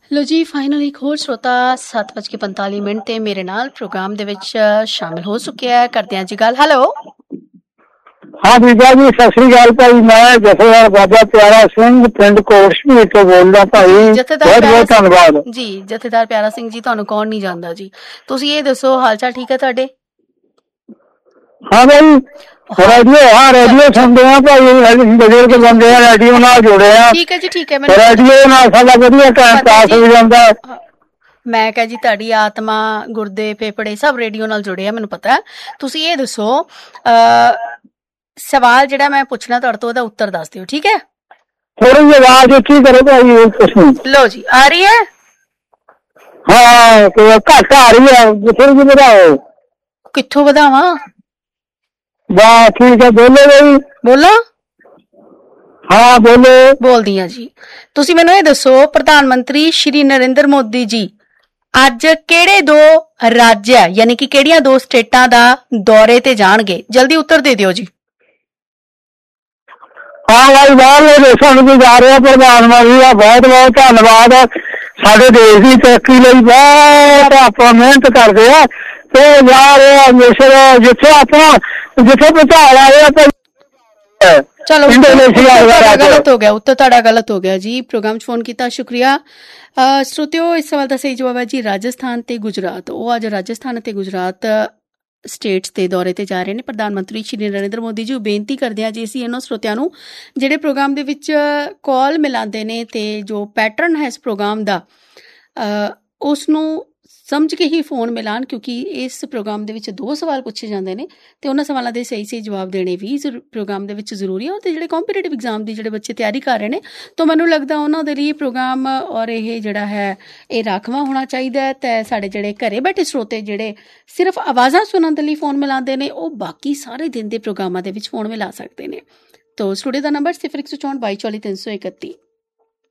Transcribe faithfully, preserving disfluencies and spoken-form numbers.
ਲੋ ਜੀ, ਫਾਈਨਲੀ ਇੱਕ ਹੋਰ ਸਰੋਤਾ ਸੱਤ ਵੱਜ ਕੇ ਪੰਤਾਲੀ ਮਿੰਟ ਤੇ ਮੇਰੇ ਨਾਲ ਪ੍ਰੋਗਰਾਮ ਦੇ ਵਿੱਚ ਸ਼ਾਮਿਲ ਹੋ ਚੁੱਕਿਆ ਹੈ। ਕਰਦੇ ਹਾਂ ਜੀ ਗੱਲ। ਹੈਲੋ, ਹਾਂ ਬੀਬਾ ਜੀ, ਸਤਿ ਸ੍ਰੀ ਅਕਾਲ ਭਾਈ। ਮੈਂ ਜਥੇਦਾਰ ਬਾਬਾ ਪਿਆਰਾ ਸਿੰਘ ਪਿੰਡ ਕੋਟਸ਼ਮੀਰ ਤੋਂ ਬੋਲਦਾ ਭਾਈ। ਜਥੇਦਾਰ ਬਹੁਤ ਪਿਆਰਾ ਬਹੁਤ ਧੰਨਵਾਦ ਜੀ। ਜਥੇਦਾਰ ਪਿਆਰਾ ਸਿੰਘ ਜੀ, ਤੁਹਾਨੂੰ ਕੌਣ ਨਹੀਂ ਜਾਣਦਾ ਜੀ। ਤੁਸੀਂ ਇਹ ਦੱਸੋ, ਹਾਲ ਚਾਲ ਠੀਕ ਹੈ ਤੁਹਾਡੇ? ਹਾਂ ਭਾਈ, ਰੇਡੀਓ ਹਾਂ ਰੇਡੀਓ ਸੁਣਦੇ ਆ ਭਾਈ, ਬਜ਼ੁਰਗ ਬੰਦੇ ਆ, ਰੇਡੀਓ ਨਾਲ ਜੁੜੇ ਆ। ਠੀਕ ਹੈ ਜੀ, ਠੀਕ ਹੈ। ਮੈਨੂੰ ਰੇਡੀਓ ਨਾਲ ਸਾਡਾ ਵਧੀਆ ਟਾਈਮ ਪਾਸ ਹੋ ਜਾਂਦਾ। ਮੈਂ ਕਿਹਾ ਜੀ, ਤੁਹਾਡੀ ਆਤਮਾ, ਗੁਰਦੇ, ਫੇਫੜੇ ਸਭ ਰੇਡੀਓ ਨਾਲ ਜੁੜੇ ਆ, ਮੈਨੂੰ ਪਤਾ। ਤੁਸੀਂ ਇਹ ਦੱਸੋ, ਅਹ ਸਵਾਲ ਜਿਹੜਾ ਮੈਂ ਪੁੱਛਣਾ ਤੁਹਾਡੇ ਤੋਂ, ਉਹਦਾ ਉੱਤਰ ਦੱਸ ਦਿਓ, ਠੀਕ ਹੈ? ਥੋੜੀ ਜਿਹੀ ਆਵਾਜ਼ ਉੱਚੀ ਕਰੋ ਭਾਈ, ਕੁਛ ਨਹੀਂ। ਲੋ ਜੀ, ਆ ਰਹੀ ਹੈ? ਹਾਂ, ਘੱਟ ਆ ਰਹੀ ਹੈ, ਥੋੜੀ ਜਿਹੀ ਵਧਾਓ। ਕਿੱਥੋਂ ਵਧਾਵਾਂ? ਵਾਹ, ਠੀਕ ਹੈ, ਬੋਲੋ ਬਈ। ਬੋਲਾਂ? ਹਾਂ ਬੋਲੋ। ਬੋਲਦੀ ਆ ਜੀ। ਤੁਸੀਂ ਮੈਨੂੰ ਇਹ ਦੱਸੋ, ਪ੍ਰਧਾਨ ਮੰਤਰੀ ਸ਼੍ਰੀ ਨਰਿੰਦਰ ਮੋਦੀ ਜੀ ਅੱਜ ਕਿਹੜੇ ਦੋ ਰਾਜ ਹੈ, ਯਾਨੀ ਕਿ ਕਿਹੜੀਆਂ ਦੋ ਸਟੇਟਾਂ ਦਾ ਦੌਰੇ ਤੇ ਜਾਣਗੇ? ਜਲਦੀ ਉੱਤਰ ਦੇ ਦਿਓ ਜੀ। ਹਾਂ ਭਾਈ, ਬਾਹਰਲੇ ਦੇਸ਼ਾਂ ਨੂੰ ਵੀ ਜਾ ਰਿਹਾ ਪ੍ਰਧਾਨ ਮੰਤਰੀ ਦਾ। ਬਹੁਤ ਬਹੁਤ ਧੰਨਵਾਦ। ਸਾਡੇ ਦੇਸ਼ ਦੀ ਤਰੱਕੀ ਲਈ ਬਹੁਤ ਆਪਾਂ ਮਿਹਨਤ ਕਰਦੇ ਆ ਤੇ ਜਾ ਰਹੇ ਆ ਮਿਸਰ, ਜਿੱਥੇ ਆਪਾਂ ਜਿੱਥੇ ਭੁਚਾਲ ਆਏ ਆਪਾਂ। ਚਲੋ, ਤੁਹਾਡਾ ਗਲਤ ਹੋ ਗਿਆ, ਉੱਤਰ ਤੁਹਾਡਾ ਗਲਤ ਹੋ ਗਿਆ ਜੀ। ਪ੍ਰੋਗਰਾਮ 'ਚ ਫੋਨ ਕੀਤਾ, ਸ਼ੁਕਰੀਆ। ਸਰੋਤਿਓ, ਇਸ ਸਵਾਲ ਦਾ ਸਹੀ ਜਵਾਬ ਹੈ ਜੀ ਰਾਜਸਥਾਨ ਤੇ ਗੁਜਰਾਤ। ਉਹ ਅੱਜ ਰਾਜਸਥਾਨ ਅਤੇ ਗੁਜਰਾਤ ਸਟੇਟਸ ਦੇ ਦੌਰੇ ਤੇ ਜਾ ਰਹੇ ਨੇ। ਪ੍ਰਧਾਨ ਮੰਤਰੀ ਸ਼੍ਰੀ ਨਰਿੰਦਰ ਮੋਦੀ ਜੀ, ਉਹ ਬੇਨਤੀ ਕਰਦੇ ਆ ਜੀ ਅਸੀਂ ਇਹਨਾਂ ਸਰੋਤਿਆਂ ਨੂੰ ਜਿਹੜੇ ਪ੍ਰੋਗਰਾਮ ਦੇ ਵਿੱਚ ਕਾਲ ਮਿਲਾਉਂਦੇ ਨੇ ਤੇ ਜੋ ਪੈਟਰਨ ਹੈ ਇਸ ਪ੍ਰੋਗਰਾਮ ਦਾ, ਉਸ ਨੂੰ ਸਮਝ ਕੇ ਹੀ ਫੋਨ ਮਿਲਾਉਣ, ਕਿਉਂਕਿ ਇਸ ਪ੍ਰੋਗਰਾਮ ਦੇ ਵਿੱਚ ਦੋ ਸਵਾਲ ਪੁੱਛੇ ਜਾਂਦੇ ਨੇ ਤੇ ਉਹਨਾਂ ਸਵਾਲਾਂ ਦੇ ਸਹੀ ਸਹੀ ਜਵਾਬ ਦੇਣੇ ਵੀ ਪ੍ਰੋਗਰਾਮ ਦੇ ਵਿੱਚ ਜ਼ਰੂਰੀ ਹੈ। ਅਤੇ ਜਿਹੜੇ ਕੰਪੀਟੀਟਿਵ ਐਗਜ਼ਾਮ ਦੀ ਜਿਹੜੇ ਬੱਚੇ ਤਿਆਰੀ ਕਰ ਰਹੇ ਨੇ, ਤਾਂ ਮੈਨੂੰ ਲੱਗਦਾ ਉਹਨਾਂ ਦੇ ਲਈ ਪ੍ਰੋਗਰਾਮ ਔਰ ਇਹ ਜਿਹੜਾ ਹੈ ਇਹ ਰਾਖਵਾਂ ਹੋਣਾ ਚਾਹੀਦਾ ਹੈ। ਅਤੇ ਸਾਡੇ ਜਿਹੜੇ ਘਰੇ ਬੈਠੇ ਸਰੋਤੇ ਜਿਹੜੇ ਸਿਰਫ ਆਵਾਜ਼ਾਂ ਸੁਣਨ ਦੇ ਲਈ ਫੋਨ ਮਿਲਾਉਂਦੇ ਨੇ, ਉਹ ਬਾਕੀ ਸਾਰੇ ਦਿਨ ਦੇ ਪ੍ਰੋਗਰਾਮਾਂ ਦੇ ਵਿੱਚ ਫੋਨ ਮਿਲਾ ਸਕਦੇ ਨੇ। ਤੋ ਸਟੂਡੀਓ ਦਾ ਨੰਬਰ ਸਿਫਰ ਇੱਕ ਸੌ ਚੌਂਹਠ ਬਾਈ ਚੌਲੀ ਤਿੰਨ ਸੌ ਇਕੱਤੀ।